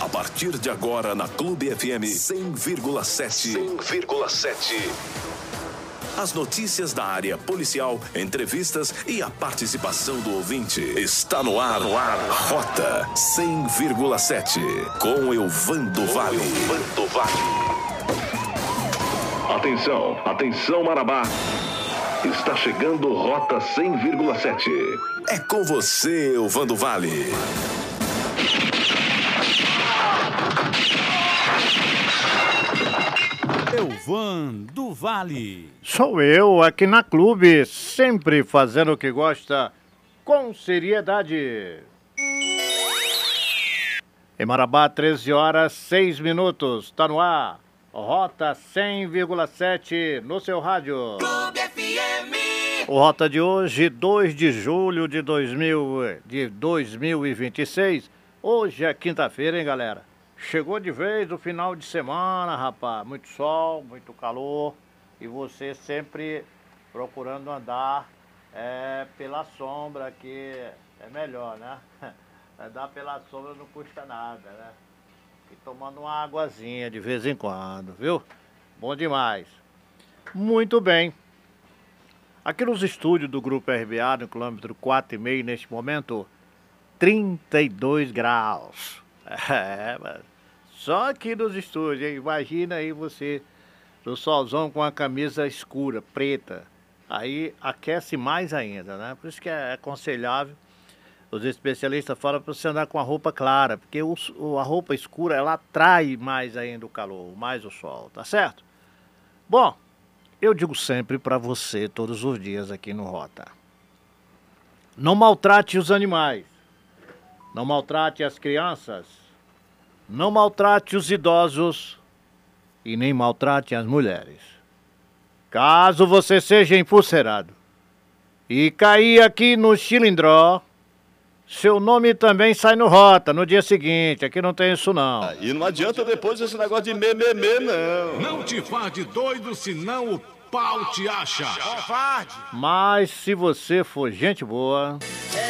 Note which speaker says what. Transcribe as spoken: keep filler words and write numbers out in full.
Speaker 1: A partir de agora na Clube F M cem vírgula sete. cem vírgula sete. As notícias da área policial, entrevistas e a participação do ouvinte. Está no ar, no ar. Rota cem vírgula sete. Com Elvando Vale. Elvando Vale. Atenção, atenção Marabá. Está chegando Rota cem vírgula sete. É com você, Elvando Vale.
Speaker 2: Elvando Vale.
Speaker 3: Sou eu aqui na Clube, sempre fazendo o que gosta com seriedade. Em Marabá, treze horas, seis minutos. Tá no ar. Rota cem vírgula sete no seu rádio.
Speaker 4: Clube F M.
Speaker 3: O Rota de hoje, dois de julho de, dois mil, de dois mil e vinte e seis. Hoje é quinta-feira, hein, galera? Chegou de vez o final de semana, rapaz. Muito sol, muito calor. E você sempre procurando andar é, pela sombra, que é melhor, né? Andar pela sombra não custa nada, né? E tomando uma aguazinha de vez em quando, viu? Bom demais. Muito bem. Aqui nos estúdios do Grupo R B A, no quilômetro quatro e meio, neste momento, trinta e dois graus. É, mas só aqui nos estúdios, hein? Imagina aí você no solzão com a camisa escura, preta. Aí aquece mais ainda, né? Por isso que é aconselhável. Os especialistas falam para você andar com a roupa clara, porque o, a roupa escura, ela atrai mais ainda o calor, mais o sol, tá certo? Bom, eu digo sempre para você, todos os dias aqui no Rota. Não maltrate os animais. Não maltrate as crianças. Não maltrate os idosos. E nem maltrate as mulheres. Caso você seja empulcerado e cair aqui no Chilindró, seu nome também sai no Rota no dia seguinte. Aqui não tem isso não.
Speaker 5: Ah, e não adianta depois esse negócio de mememê, não.
Speaker 2: Não te faz de doido, senão o pau te acha.
Speaker 3: Mas se você for gente boa...